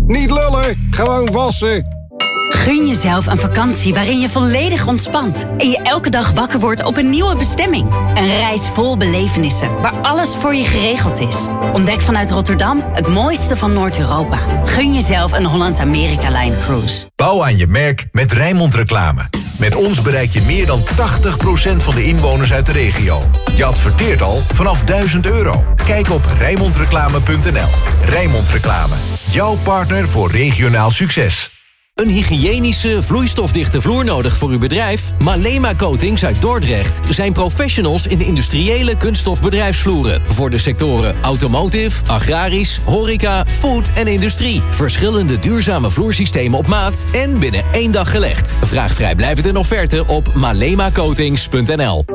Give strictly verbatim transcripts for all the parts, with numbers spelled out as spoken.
Niet lullen, gewoon wassen. Gun jezelf een vakantie waarin je volledig ontspant en je elke dag wakker wordt op een nieuwe bestemming. Een reis vol belevenissen, waar alles voor je geregeld is. Ontdek vanuit Rotterdam het mooiste van Noord-Europa. Gun jezelf een Holland-Amerika-Line cruise. Bouw aan je merk met Rijnmond Reclame. Met ons bereik je meer dan tachtig procent van de inwoners uit de regio. Je adverteert al vanaf duizend euro. Kijk op rijnmond reclame punt n l. Rijnmond Reclame. Jouw partner voor regionaal succes. Een hygiënische, vloeistofdichte vloer nodig voor uw bedrijf? Malema Coatings uit Dordrecht zijn professionals in de industriële kunststofbedrijfsvloeren. Voor de sectoren automotive, agrarisch, horeca, food en industrie. Verschillende duurzame vloersystemen op maat en binnen één dag gelegd. Vraag vrijblijvend een offerte op malema coatings punt n l.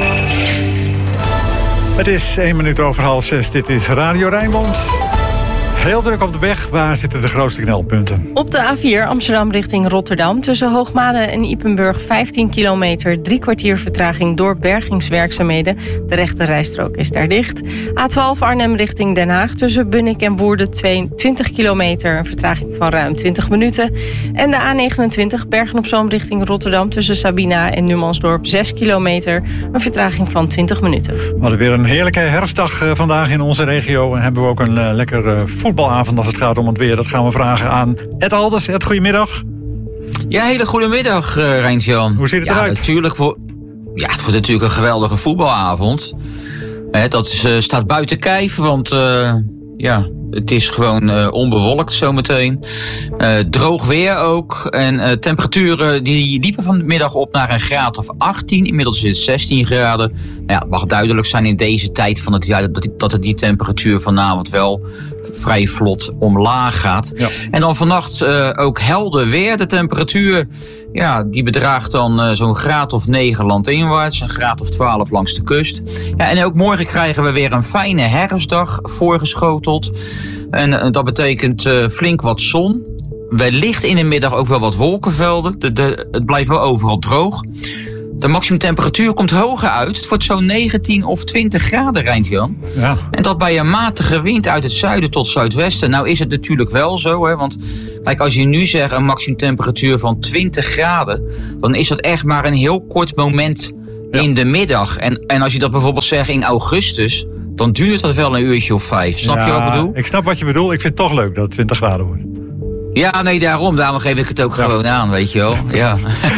Het is één minuut over half zes. Dit is Radio Rijnmond. Heel druk op de weg. Waar zitten de grootste knelpunten? Op de A vier Amsterdam richting Rotterdam. Tussen Hoogmade en Ypenburg vijftien kilometer. Drie kwartier vertraging door bergingswerkzaamheden. De rechte rijstrook is daar dicht. A twaalf Arnhem richting Den Haag. Tussen Bunnik en Woerden twintig kilometer. Een vertraging van ruim twintig minuten. En de A negenentwintig Bergen-op-Zoom richting Rotterdam. Tussen Sabina en Numansdorp zes kilometer. Een vertraging van twintig minuten. We hadden weer een heerlijke herfstdag vandaag in onze regio. En hebben we ook een uh, lekker uh, voetbal. voetbalavond als het gaat om het weer. Dat gaan we vragen aan Ed Alders. Ed, goedemiddag. Ja, hele goedemiddag, uh, Rijntjan. Hoe ziet het ja, eruit? Natuurlijk voor... Ja, het wordt natuurlijk een geweldige voetbalavond. Hè, dat is, uh, staat buiten kijf, want uh, ja, het is gewoon uh, onbewolkt zometeen. Uh, droog weer ook. En uh, temperaturen die liepen vanmiddag op naar een graad of achttien. Inmiddels is het zestien graden. Nou ja, het mag duidelijk zijn in deze tijd van het jaar dat, dat het die temperatuur vanavond wel vrij vlot omlaag gaat. Ja. En dan vannacht uh, ook helder weer. De temperatuur ja, die bedraagt dan uh, zo'n graad of negen landinwaarts. Een graad of twaalf langs de kust. Ja, en ook morgen krijgen we weer een fijne herfstdag voorgeschoteld. En uh, dat betekent uh, flink wat zon. Wellicht in de middag ook wel wat wolkenvelden. De, de, het blijft wel overal droog. De maximumtemperatuur komt hoger uit. Het wordt zo'n negentien of twintig graden, Rijntjan. Ja. En dat bij een matige wind uit het zuiden tot zuidwesten. Nou is het natuurlijk wel zo, hè, want kijk, als je nu zegt een maximumtemperatuur van twintig graden... dan is dat echt maar een heel kort moment ja. in de middag. En, en als je dat bijvoorbeeld zegt in augustus, dan duurt dat wel een uurtje of vijf. Snap ja, je wat ik bedoel? Ik snap wat je bedoelt. Ik vind het toch leuk dat het twintig graden wordt. Ja, nee, daarom. Daarom geef ik het ook ja. gewoon aan, weet je wel. Ja.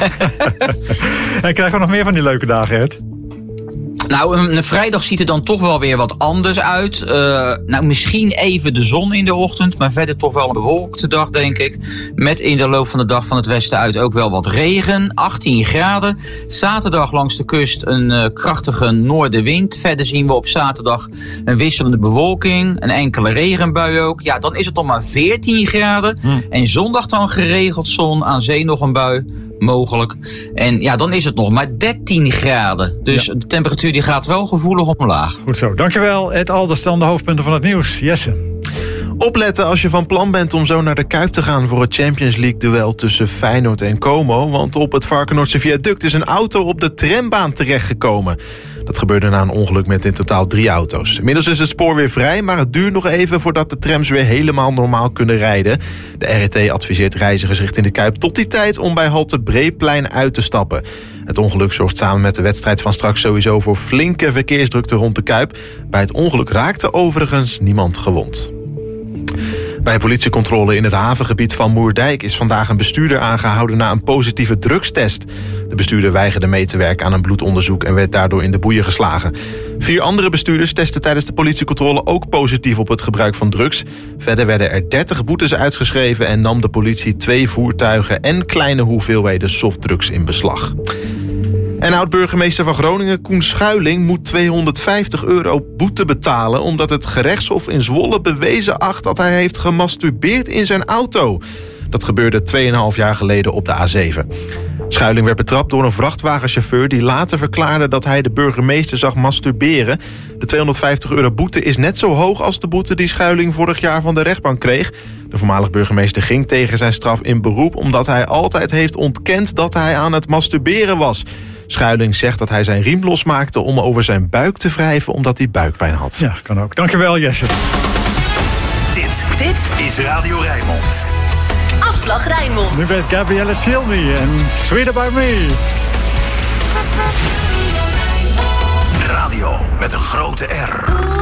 En krijgen we nog meer van die leuke dagen, Ed? Nou, een, een vrijdag ziet er dan toch wel weer wat anders uit. Uh, nou, misschien even de zon in de ochtend, maar verder toch wel een bewolkte dag, denk ik. Met in de loop van de dag van het westen uit ook wel wat regen. achttien graden. Zaterdag langs de kust een uh, krachtige noordenwind. Verder zien we op zaterdag een wisselende bewolking. Een enkele regenbui ook. Ja, dan is het nog maar veertien graden. Hm. En zondag dan geregeld zon, aan zee nog een bui. Mogelijk. En ja, dan is het nog maar dertien graden. Dus ja. de temperatuur die gaat wel gevoelig omlaag. Goed zo. Dankjewel, Ed Alders. Dan de hoofdpunten van het nieuws. Jesse. Opletten als je van plan bent om zo naar de Kuip te gaan voor het Champions League-duel tussen Feyenoord en Como. Want op het Varkenoordse viaduct is een auto op de trambaan terechtgekomen. Dat gebeurde na een ongeluk met in totaal drie auto's. Inmiddels is het spoor weer vrij, maar het duurt nog even voordat de trams weer helemaal normaal kunnen rijden. De R E T adviseert reizigers richting de Kuip tot die tijd om bij halte Breeplein uit te stappen. Het ongeluk zorgt samen met de wedstrijd van straks sowieso voor flinke verkeersdrukte rond de Kuip. Bij het ongeluk raakte overigens niemand gewond. Bij een politiecontrole in het havengebied van Moerdijk is vandaag een bestuurder aangehouden na een positieve drugstest. De bestuurder weigerde mee te werken aan een bloedonderzoek en werd daardoor in de boeien geslagen. Vier andere bestuurders testen tijdens de politiecontrole ook positief op het gebruik van drugs. Verder werden er dertig boetes uitgeschreven en nam de politie twee voertuigen en kleine hoeveelheden softdrugs in beslag. En oud-burgemeester van Groningen, Koen Schuiling, moet tweehonderdvijftig euro boete betalen omdat het gerechtshof in Zwolle bewezen acht dat hij heeft gemasturbeerd in zijn auto. Dat gebeurde twee en een half jaar geleden op de A zeven. Schuiling werd betrapt door een vrachtwagenchauffeur die later verklaarde dat hij de burgemeester zag masturberen. De tweehonderdvijftig euro boete is net zo hoog als de boete die Schuiling vorig jaar van de rechtbank kreeg. De voormalig burgemeester ging tegen zijn straf in beroep omdat hij altijd heeft ontkend dat hij aan het masturberen was. Schuiling zegt dat hij zijn riem losmaakte om over zijn buik te wrijven omdat hij buikpijn had. Ja, kan ook. Dankjewel, Jesse. Dit Dit is Radio Rijnmond. Afslag Rijnmond. Nu met Gabrielle Cilmi en Sweet About Me. Radio met een grote R.